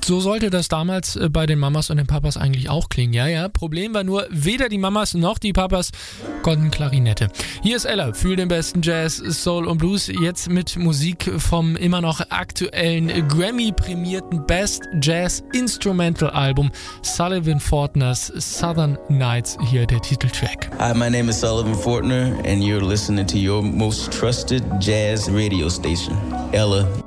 So sollte das damals bei den Mamas und den Papas eigentlich auch klingen. Ja, Problem war nur, weder die Mamas noch die Papas konnten Klarinette. Hier ist Ella für den besten Jazz, Soul und Blues. Jetzt mit Musik vom immer noch aktuellen Grammy-prämierten Best Jazz Instrumental Album Sullivan Fortners Southern Nights. Hier der Titeltrack. Hi, my name is Sullivan Fortner and you're listening to your most trusted jazz radio station, Ella.